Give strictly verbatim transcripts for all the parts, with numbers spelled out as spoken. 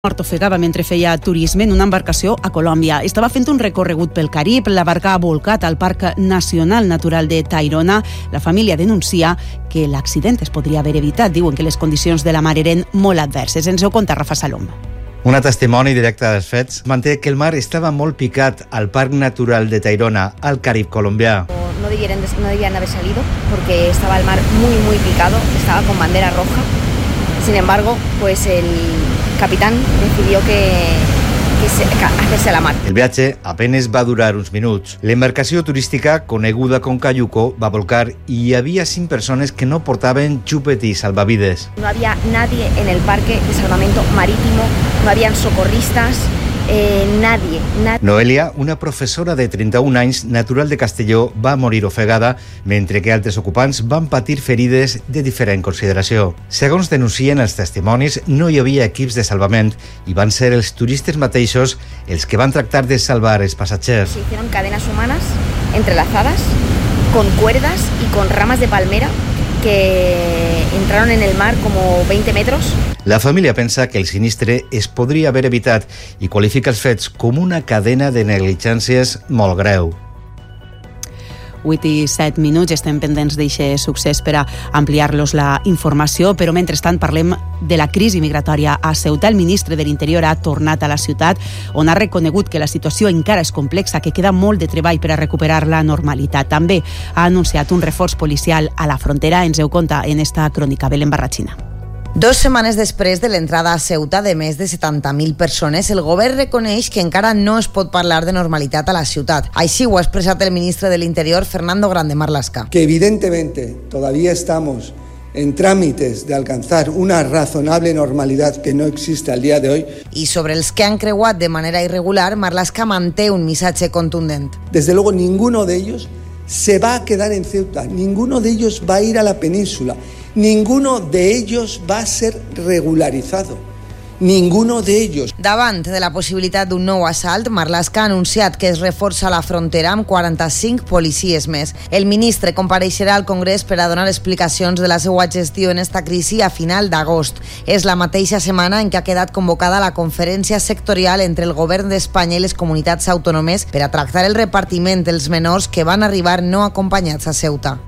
Mort ofegava mentre feia turisme en una embarcació a Colòmbia. Estava fent un recorregut pel Carib, la barca ha volcat al Parc Nacional Natural de Tayrona. La família denuncia que l'accident es podria haver evitat. Diuen que les condicions de la mar eren molt adverses. Ens ho conta Rafa Salom. Una testimoni directe dels fets manté que el mar estava molt picat al Parc Natural de Tayrona, al Carib colombià. No debieran, no debían haber salido porque estaba el mar muy, muy picado, estaba con bandera roja. Sin embargo, pues el capitán decidió que, que se, que hacerse a la mar. El viatge apenas va durar uns minuts. L'embarcació turística, coneguda com Cayuco, va volcar i hi havia cinc persones que no portaven xupet i salvavides. No había nadie en el parque de salvamento marítimo, no habían socorristas, eh, nadie, nadie. Noelia, una professora de trenta-un anys, natural de Castelló, va morir ofegada, mentre que altres ocupants van patir ferides de diferent consideració. Segons denuncien els testimonis, no hi havia equips de salvament i van ser els turistes mateixos els que van tractar de salvar els passatgers. Se hicieron cadenas humanas entrelazadas con cuerdas y con ramas de palmera que entraron en el mar como veinte metros. La família pensa que el sinistre es podria haver evitat i qualifica els fets com una cadena de negligències molt greu. vuit i set minuts, estem pendents d'aquest succés per a ampliar-los la informació, però mentrestant parlem de la crisi migratòria a Ceuta. El ministre de l'Interior ha tornat a la ciutat, on ha reconegut que la situació encara és complexa, que queda molt de treball per a recuperar la normalitat. També ha anunciat un reforç policial a la frontera. Ens ho conta en esta crònica Belén Barrachina. Dos setmanes després de l'entrada a Ceuta de més de setanta mil persones, el govern reconeix que encara no es pot parlar de normalitat a la ciutat. Així ho ha expressat el ministre de l'Interior, Fernando Grande Marlaska. Que evidentemente todavía estamos en trámites de alcanzar una razonable normalidad que no existe al día de hoy. I sobre els que han creuat de manera irregular, Marlaska manté un missatge contundent. Desde luego ninguno de ellos se va a quedar en Ceuta, ninguno de ellos va a ir a la península. Ninguno de ellos va a ser regularizado. Ninguno de ellos. Davant de la possibilitat d'un nou assalt, Marlaska ha anunciat que es reforça la frontera amb quaranta-cinc policies més. El ministre compareixerà al Congrés per a donar explicacions de la seva gestió en esta crisi a final d'agost. És la mateixa setmana en què ha quedat convocada la conferència sectorial entre el govern d'Espanya i les comunitats autònomes per a tractar el repartiment dels menors que van arribar no acompanyats a Ceuta.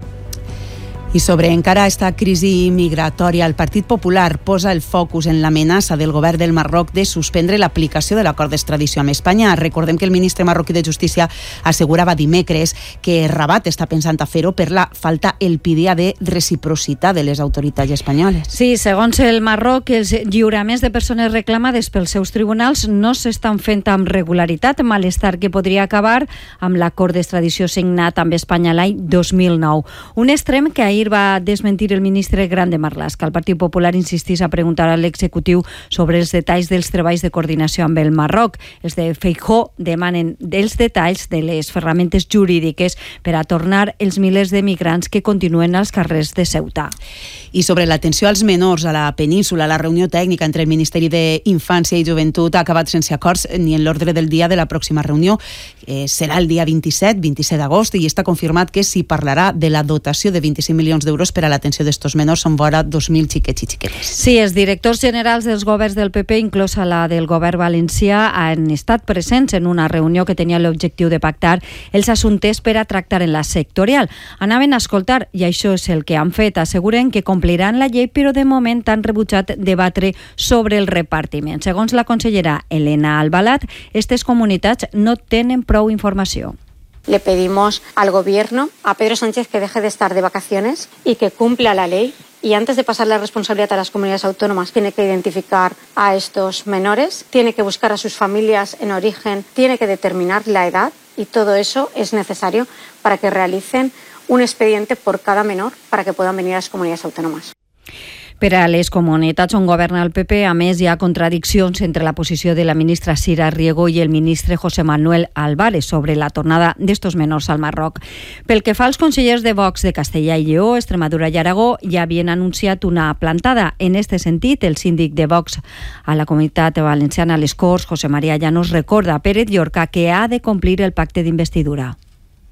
I sobre encara esta crisi migratòria, el Partit Popular posa el focus en l'amenaça del govern del Marroc de suspendre l'aplicació de l'acord d'extradició amb Espanya. Recordem que el ministre marroquí de Justícia assegurava dimecres que Rabat està pensant a fer-ho per la falta elpídia de reciprocitat de les autoritats espanyoles. Sí, segons el Marroc, els lliuraments de persones reclamades pels seus tribunals no s'estan fent amb regularitat, malestar que podria acabar amb l'acord d'extradició signat amb Espanya l'any dos mil nou. Un extrem que ahir va desmentir el ministre Grande Marlaska. El Partit Popular insistís a preguntar a l'executiu sobre els detalls dels treballs de coordinació amb el Marroc. Els de Feijóo demanen els detalls de les ferramentes jurídiques per a tornar els milers de migrants que continuen als carrers de Ceuta. I sobre l'atenció als menors a la península, la reunió tècnica entre el Ministeri d'Infància i Joventut ha acabat sense acords ni en l'ordre del dia de la pròxima reunió. Eh, serà el dia vint-i-set, vint-i-set d'agost, i està confirmat que s'hi parlarà de la dotació de vint-i-cinc milions d'euros per a l'atenció d'estos menors. Són vora dos mil xiquets i xiquetes. Sí, els directors generals dels governs del P P, inclosa la del govern valencià, han estat presents en una reunió que tenia l'objectiu de pactar els assumptes per a tractar en la sectorial. Anaven a escoltar i això és el que han fet. Asseguren que compliran la llei, però de moment han rebutjat debatre sobre el repartiment. Segons la consellera Elena Albalat, aquestes comunitats no tenen prou informació. Le pedimos al Gobierno, a Pedro Sánchez, que deje de estar de vacaciones y que cumpla la ley. Y antes de pasar la responsabilidad a las comunidades autónomas, tiene que identificar a estos menores, tiene que buscar a sus familias en origen, tiene que determinar la edad, y todo eso es necesario para que realicen un expediente por cada menor para que puedan venir a las comunidades autónomas. Per a les comunitats on governa el P P, a més, hi ha contradiccions entre la posició de la ministra Sira Riego i el ministre José Manuel Álvarez sobre la tornada d'estos menors al Marroc. Pel que fa als consellers de Vox de Castellà i Lleó, Extremadura i Aragó, ja havien anunciat una plantada. En este sentit, el síndic de Vox a la Comunitat Valenciana a les Corts, José María Llanos, recorda a Pérez Llorca que ha de complir el pacte d'investidura.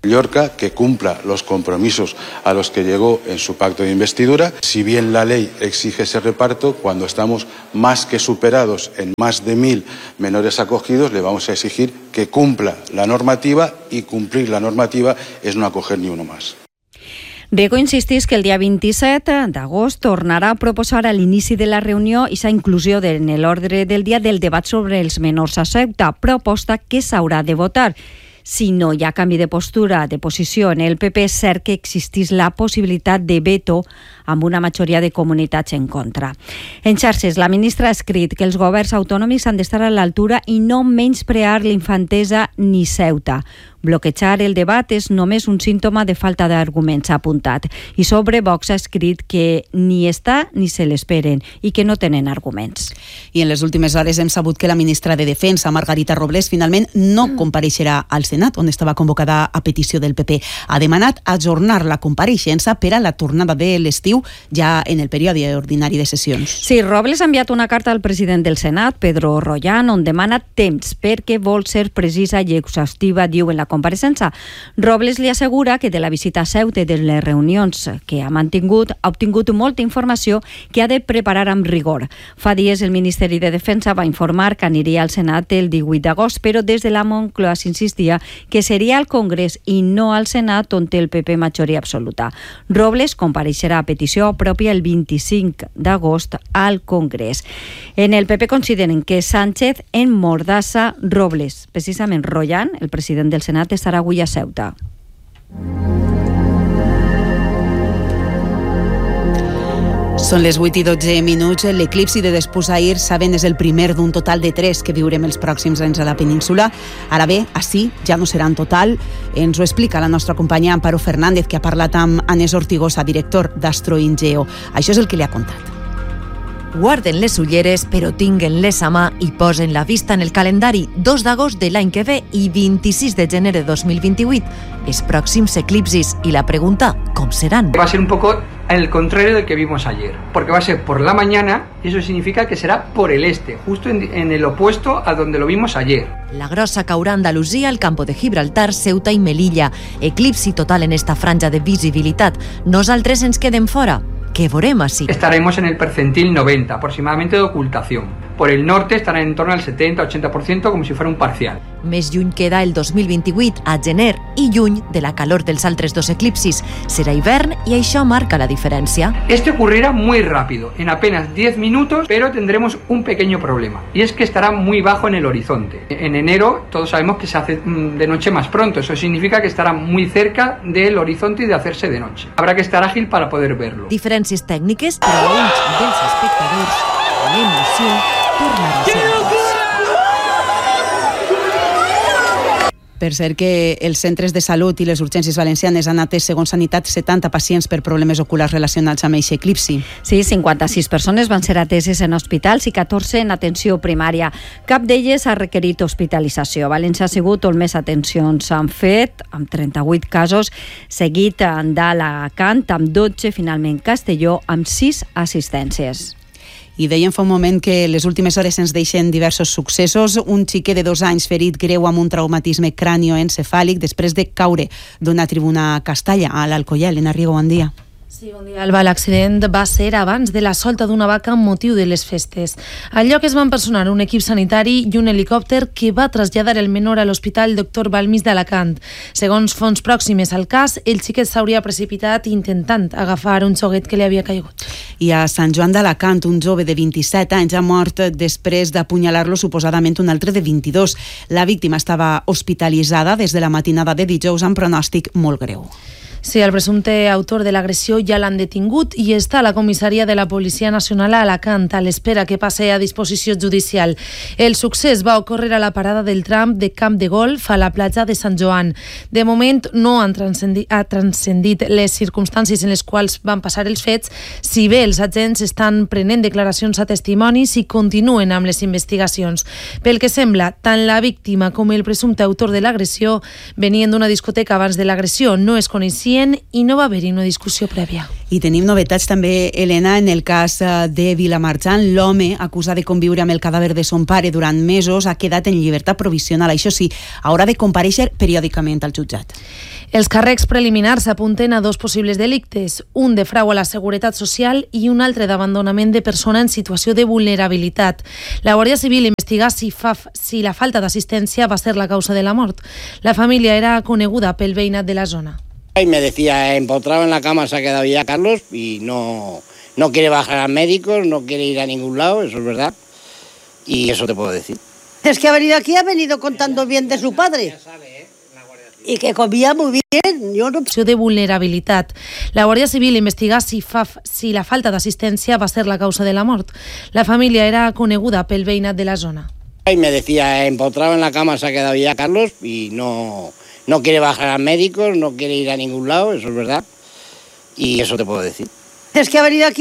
Llorca, que cumpla los compromisos a los que llegó en su pacto de investidura. Si bien la ley exige ese reparto, cuando estamos más que superados en más de mil menores acogidos, le vamos a exigir que cumpla la normativa, y cumplir la normativa es no acoger ni uno más. Riego insistís que el dia vint-i-set d'agost tornarà a proposar a l'inici de la reunió i sa inclusió en l'ordre del dia del debat sobre els menors a Ceuta, proposta que s'haurà de votar. Si no hi ha canvi de postura, de posició en el P P, és cert que existís la possibilitat de veto amb una majoria de comunitats en contra. En xarxes, la ministra ha escrit que els governs autonòmics han d'estar a l'altura i no menysprear l'Infantesa ni Ceuta. Bloquejar el debat és només un símptoma de falta d'arguments, ha apuntat. I sobre Vox ha escrit que ni està ni se l'esperen i que no tenen arguments. I en les últimes hores hem sabut que la ministra de Defensa, Margarita Robles, finalment no compareixerà al Senat, on estava convocada a petició del P P. Ha demanat ajornar la compareixença per a la tornada de l'estiu, ja en el període ordinari de sessions. Sí, Robles ha enviat una carta al president del Senat, Pedro Royan, on demana temps perquè vol ser precisa i exhaustiva, diu en la compareixença. Robles li assegura que de la visita a Ceuta i de les reunions que ha mantingut ha obtingut molta informació que ha de preparar amb rigor. Fa dies el Ministeri de Defensa va informar que aniria al Senat el divuit d'agost, però des de la Moncloa s'insistia que seria al Congrés i no al Senat, on té el P P majoria absoluta. Robles compareixerà a petició pròpia el vint-i-cinc d'agost al Congrés. En el P P consideren que Sánchez emmordassa Robles. Precisament Royan, el president del Senat, estarà avui a Ceuta. Són les vuit i dotze minuts. L'eclipsi de Despús-Ahir, saben, és el primer d'un total de tres que viurem els pròxims anys a la península. Ara bé, així ja no serà en total. Ens ho explica la nostra companya Amparo Fernández, que ha parlat amb Anés Ortigosa, director d'Astroingeo. Això és el que li ha contat. Guarden les ulleres, però tinguen-les a mà i posen la vista en el calendari. dos d'agost de l'any que ve i vint-i-sis de gener de dos mil vint-i-vuit. Els pròxims eclipsis. Y la pregunta, ¿cómo serán? Va a ser un poco el contrario del que vimos ayer, porque va a ser por la mañana y eso significa que será por el este, justo en, en el opuesto a donde lo vimos ayer. La grossa caurà a Andalusia, el Campo de Gibraltar, Ceuta i Melilla. Eclipsi total en esta franja de visibilitat. Nosaltres ens quedem fora. ¿Qué veurem així? Estaremos en el percentil noventa aproximadamente de ocultación. Por el norte estará en torno al setenta a ochenta por ciento, como si fuera un parcial. Més lluny queda el dos mil vint-i-vuit, a gener, i lluny de la calor dels altres dos eclipsis. Serà hivern i això marca la diferència. Este ocurrirá muy rápido, en apenas diez minutos, pero tendremos un pequeño problema, y es que estará muy bajo en el horizonte. En enero todos sabemos que se hace de noche más pronto, eso significa que estará muy cerca del horizonte y de hacerse de noche. Habrá que estar ágil para poder verlo. Diferències tècniques, però a ulls dels espectadors, l'emoció tornarà a ser. Per cert que els centres de salut i les urgències valencianes han atès, segons Sanitat, setanta pacients per problemes oculars relacionats amb aquest eclipsi. Sí, cinquanta-sis persones van ser ateses en hospitals i catorze en atenció primària. Cap d'elles ha requerit hospitalització. València ha sigut on més atencions s'han fet, amb trenta-vuit casos, seguit d'Alacant, amb dotze, finalment Castelló, amb sis assistències. I dèiem fa un moment que les últimes hores ens deixen diversos successos. Un xiquet de dos anys ferit greu amb un traumatisme cranioencefàlic després de caure d'una tribuna a Castalla, a l'Alcoiel. En Arrigo, bon dia. Sí, bon dia, Alba. L'accident va ser abans de la solta d'una vaca amb motiu de les festes. Al lloc es van personar un equip sanitari i un helicòpter que va traslladar el menor a l'Hospital doctor Balmis d'Alacant. Segons fonts pròximes al cas, el xiquet s'hauria precipitat intentant agafar un xoguet que li havia caigut. I a Sant Joan d'Alacant, un jove de vint-i-set anys ha mort després d'apunyalar-lo suposadament un altre de vint-i-dos. La víctima estava hospitalitzada des de la matinada de dijous amb pronòstic molt greu. Sí, el presumpte autor de l'agressió ja l'han detingut i està a la comissaria de la Policia Nacional a Alacant a l'espera que passe a disposició judicial. El succés va ocórrer a la parada del tram de Camp de Golf a la platja de Sant Joan. De moment no han transcendit, ha transcendit les circumstàncies en les quals van passar els fets, si bé els agents estan prenent declaracions a testimonis i continuen amb les investigacions. Pel que sembla, tant la víctima com el presumpte autor de l'agressió venien d'una discoteca abans de l'agressió, no es coneixien adient i no va haver-hi una discussió prèvia. I tenim novetats també, Helena, en el cas de Vilamarxant. L'home, acusat de conviure amb el cadàver de son pare durant mesos, ha quedat en llibertat provisional. Això sí, haurà de comparèixer periòdicament al jutjat. Els càrrecs preliminars apunten a dos possibles delictes, un de frau a la Seguretat Social i un altre d'abandonament de persona en situació de vulnerabilitat. La Guàrdia Civil investiga si, fa, si la falta d'assistència va ser la causa de la mort. La família era coneguda pel veïnat de la zona. Y me decía, empotrado en la cama se ha quedado ya Carlos y no, no quiere bajar a médicos, no quiere ir a ningún lado, eso es verdad. Y eso te puedo decir. Es que ha venido aquí, ha venido contando bien de su padre. Y que comía muy bien. Yo no... de vulnerabilitat. La Guàrdia Civil investiga si, fa, si la falta d'assistència va ser la causa de la mort. La família era coneguda pel veïnat de la zona. Y me decía, empotrado en la cama se ha quedado ya Carlos y no, no quiere bajar a médicos, no quiere ir a ningún lado, eso es verdad. Y eso te puedo decir. Es que ha venido aquí.